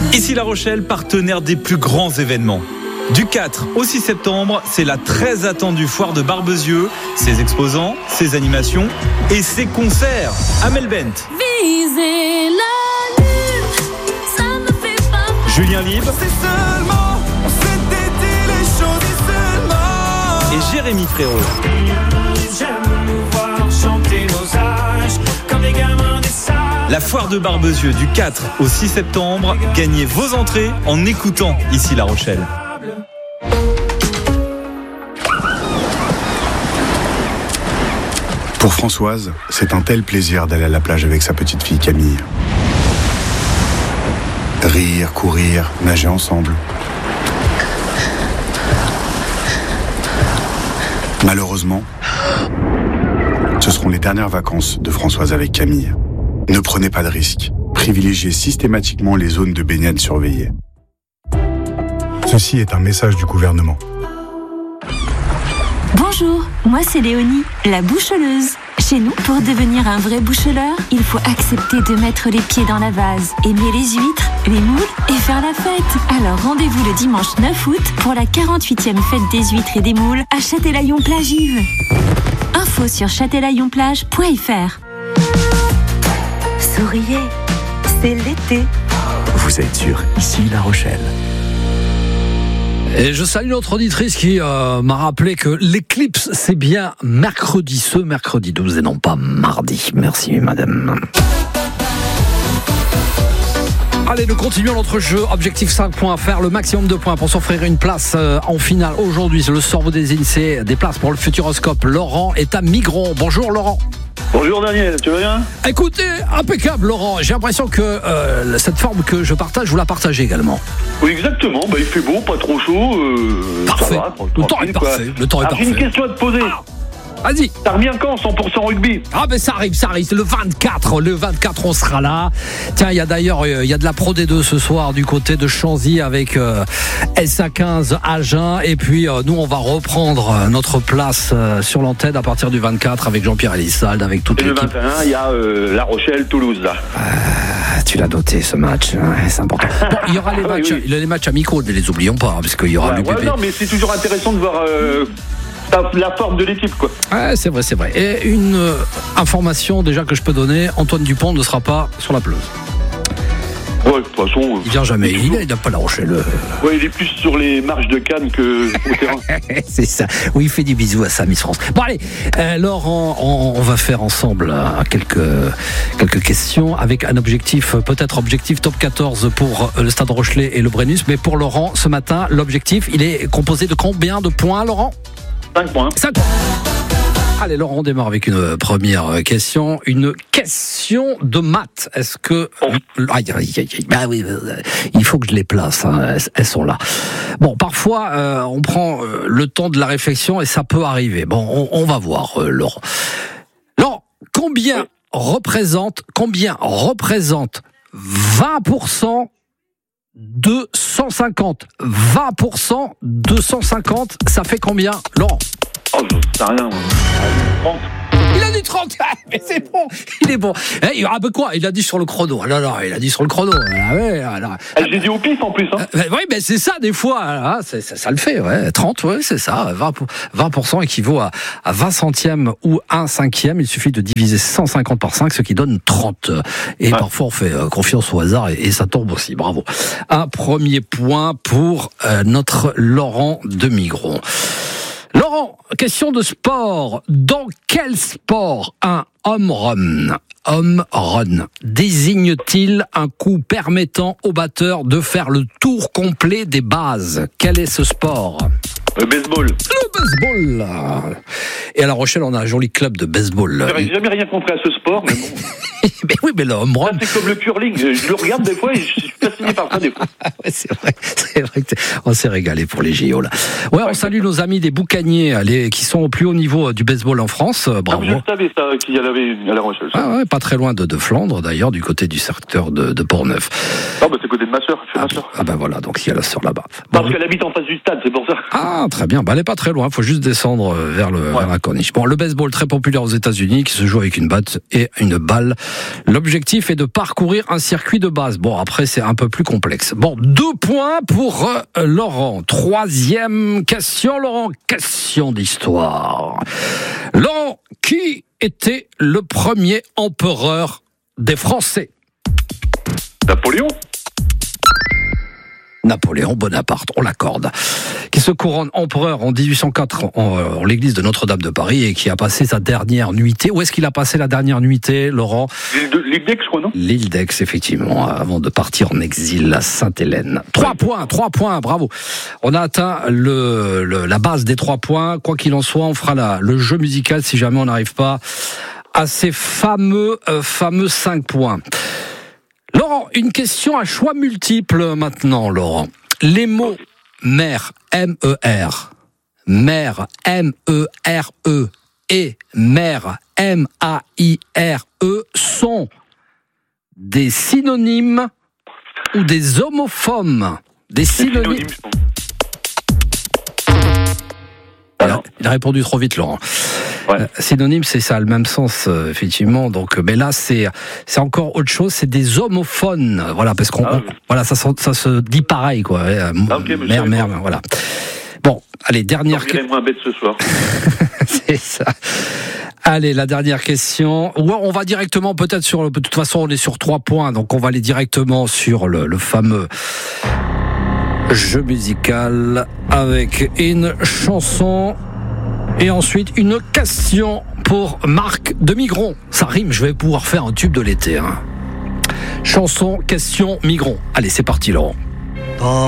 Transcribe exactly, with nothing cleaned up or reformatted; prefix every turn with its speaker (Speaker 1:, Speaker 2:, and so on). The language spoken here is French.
Speaker 1: Ici La Rochelle, partenaire des plus grands événements. Du quatre au six septembre, c'est la très attendue foire de Barbezieux, ses exposants, ses animations et ses concerts. Amel Bent,
Speaker 2: Viser la lune, ça me fait pas peur.
Speaker 1: Julien Libre
Speaker 3: C'est seulement, on s'était dit les choses et seulement.
Speaker 1: et Jérémy Frérot.
Speaker 3: J'aime nous voir chanter nos âges comme des gamins des sages.
Speaker 1: La foire de Barbezieux du quatre au six septembre, gagnez vos entrées en écoutant Ici La Rochelle.
Speaker 4: Pour Françoise, c'est un tel plaisir d'aller à la plage avec sa petite fille Camille. Rire, courir, nager ensemble. Malheureusement, ce seront les dernières vacances de Françoise avec Camille. Ne prenez pas de risques. Privilégiez systématiquement les zones de baignade surveillées. Ceci est un message du gouvernement.
Speaker 5: Bonjour, moi c'est Léonie, la boucheleuse. Chez nous, pour devenir un vrai boucheleur, il faut accepter de mettre les pieds dans la vase, aimer les huîtres, les moules et faire la fête. Alors rendez-vous le dimanche neuf août pour la quarante-huitième fête des huîtres et des moules à Châtelaillon-Plage-Yves. Info sur châtelaillonplage point f r. Souriez, c'est l'été.
Speaker 6: Vous êtes sur Ici La Rochelle.
Speaker 7: Et je salue notre auditrice qui euh, m'a rappelé que l'éclipse, c'est bien mercredi, ce mercredi douze et non pas mardi. Merci, madame. Allez, nous continuons notre jeu. Objectif cinq points, faire le maximum de points pour s'offrir une place euh, en finale. Aujourd'hui, le sort vous désigne, c'est des places pour le Futuroscope. Laurent est à Migron. Bonjour, Laurent.
Speaker 8: Bonjour Daniel, tu vas bien?
Speaker 7: Écoutez, impeccable, Laurent. J'ai l'impression que euh, cette forme que je partage, vous la partagez également.
Speaker 8: Oui, exactement. Bah, il fait beau, pas trop chaud. Euh,
Speaker 7: Parfait.
Speaker 8: Ça va,
Speaker 7: Le temps est parfait.
Speaker 8: Quoi.
Speaker 7: Le temps est
Speaker 8: Alors,
Speaker 7: parfait.
Speaker 8: j'ai une question à te poser.
Speaker 7: Ah, vas-y.
Speaker 8: Ça revient quand cent pour cent rugby?
Speaker 7: Ah ben ça arrive, ça arrive, c'est le vingt-quatre, le vingt-quatre on sera là. Tiens, il y a d'ailleurs, il y a de la Pro D deux ce soir du côté de Chanzy avec euh, S A quinze Agen. Et puis euh, nous on va reprendre notre place euh, sur l'antenne à partir du vingt-quatre avec Jean-Pierre Elissalde, avec toute
Speaker 8: Et le
Speaker 7: l'équipe.
Speaker 8: vingt et un, il y a euh, La Rochelle, Toulouse là.
Speaker 7: Ah, tu l'as noté ce match, hein, c'est important. Bon, il y aura les
Speaker 8: Ah oui,
Speaker 7: matchs,
Speaker 8: oui.
Speaker 7: il y a les matchs amicaux, ne les oublions pas, hein, parce qu'il y aura
Speaker 8: Ouais,
Speaker 7: l'U P P.
Speaker 8: ouais, non, mais c'est toujours intéressant de voir euh, la forme de l'équipe, quoi.
Speaker 7: Ouais, c'est vrai, c'est vrai. Et une euh, information déjà que je peux donner, Antoine Dupont ne sera pas sur la pelouse.
Speaker 8: Ouais, de toute façon. euh,
Speaker 7: Il vient jamais, il n'a pas La Rochelle. euh.
Speaker 8: Ouais, il est plus sur les marches de Cannes que au terrain.
Speaker 7: C'est ça. Oui, il fait des bisous à sa Miss France. Bon allez, euh, Laurent, on, on va faire ensemble euh, quelques quelques questions avec un objectif, euh, peut-être objectif top quatorze pour euh, le Stade Rochelais et le Brennus. Mais pour Laurent, ce matin, l'objectif, il est composé de combien de points, Laurent?
Speaker 8: cinq points.
Speaker 7: cinq points. Allez, Laurent, on démarre avec une première question. Une question de maths. Est-ce que... Aïe, aïe, aïe, aïe. Bah oui, il faut que je les place. Hein. Elles sont là. Bon, parfois, euh, on prend euh, le temps de la réflexion et ça peut arriver. Bon, on, on va voir, euh, Laurent. Laurent, combien représente, combien représente vingt pour cent de cent cinquante? vingt pour cent de cent cinquante, ça fait combien, Laurent?
Speaker 8: Oh, je sais rien. trente.
Speaker 7: Il a dit trente, mais c'est bon, il est bon. Eh, ah ben quoi, il a dit sur le chrono. Alors, alors il a dit sur le chrono. Ah ouais, alors.
Speaker 8: Ah, j'ai dit au pif en plus. Hein.
Speaker 7: Euh, oui, mais c'est ça des fois. Ah, c'est, ça, ça le fait, ouais. trente, ouais, c'est ça. vingt pour cent équivaut à, à vingt centièmes ou un cinquième. Il suffit de diviser cent cinquante par cinq, ce qui donne trente. Et ouais. Parfois, on fait euh, confiance au hasard et, et ça tombe aussi. Bravo. Un premier point pour euh, notre Laurent de Migron. Laurent, question de sport. Dans quel sport un home run, home run désigne-t-il un coup permettant au batteur de faire le tour complet des bases? Quel est ce sport?
Speaker 8: Le baseball.
Speaker 7: Le baseball. Et à La Rochelle, on a un joli club de baseball.
Speaker 8: J'ai jamais rien compris à ce sport, mais bon.
Speaker 7: Mais oui, mais le home run.
Speaker 8: Ça, c'est comme le curling. Je le regarde des fois et je suis fasciné par ça des fois.
Speaker 7: Ouais, c'est vrai, c'est vrai que on s'est régalé pour les J O là. Ouais, on salue nos amis des Boucaniers, les, qui sont au plus haut niveau du baseball en France. Bravo.
Speaker 8: Ah, je savais ça qu'il y en avait à La Rochelle.
Speaker 7: Ah ouais, pas très loin de, de Flandre d'ailleurs, du côté du secteur de, de Portneuf.
Speaker 8: Ah bah c'est côté de ma sœur.
Speaker 7: Ah, ma sœur. Ah bah voilà, donc il y a la sœur là-bas.
Speaker 8: Parce
Speaker 7: bon,
Speaker 8: qu'elle habite en face du stade, c'est pour ça.
Speaker 7: Ah très bien, bah elle est pas très loin. loin, il faut juste descendre vers, le,
Speaker 8: Ouais.
Speaker 7: vers la corniche. Bon, le baseball très populaire aux États-Unis qui se joue avec une batte et une balle. L'objectif est de parcourir un circuit de base. Bon, après, c'est un peu plus complexe. Bon, deux points pour euh, Laurent. Troisième question, Laurent. Question d'histoire. Laurent, qui était le premier empereur des Français?
Speaker 8: Napoléon.
Speaker 7: Napoléon Bonaparte, on l'accorde, qui se couronne empereur en dix-huit cent quatre en, en l'église de Notre-Dame de Paris et qui a passé sa dernière nuitée. Où est-ce qu'il a passé la dernière nuitée, Laurent?
Speaker 8: L'île de- l'île d'Aix, je crois, non?
Speaker 7: L'île d'Aix, effectivement, avant de partir en exil à Sainte-Hélène. Trois points, trois points, bravo. On a atteint le, le- la base des trois points. Quoi qu'il en soit, on fera la, le jeu musical si jamais on n'arrive pas à ces fameux, euh, fameux cinq points. Laurent, une question à choix multiples maintenant, Laurent. Les mots mer, M E R, mer, M E R E, et mer, M A I R E, sont des synonymes ou des homophones? Des synonymes.
Speaker 8: Synonyme, je pense.
Speaker 7: Il a, il a répondu trop vite, Laurent.
Speaker 8: Ouais.
Speaker 7: Euh, synonyme, c'est ça, le même sens, euh, effectivement. Donc, mais là, c'est c'est encore autre chose. C'est des homophones, voilà, parce qu'on,
Speaker 8: Ah,
Speaker 7: on-
Speaker 8: oui.
Speaker 7: voilà, ça, se- ça se dit pareil, quoi. ouais, euh,
Speaker 8: Ah, ok, mais je
Speaker 7: mère,
Speaker 8: savais
Speaker 7: mère,
Speaker 8: pas.
Speaker 7: voilà. Bon, allez, dernière.
Speaker 8: Je moins bête ce soir.
Speaker 7: C'est ça. Allez, la dernière question. Ou on va directement peut-être sur le. De toute façon, on est sur trois points, donc on va aller directement sur le, le fameux jeu musical avec une chanson et ensuite une question pour Marc de Migron. Ça rime, je vais pouvoir faire un tube de l'été. Hein. Chanson, question, Migron. Allez, c'est parti, Laurent.